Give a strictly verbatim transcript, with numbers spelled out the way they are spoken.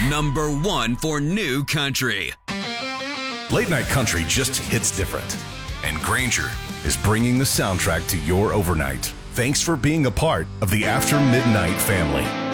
Number one for new country. Late night country just hits different. And Granger is bringing the soundtrack to your overnight. Thanks for being a part of the After Midnight family.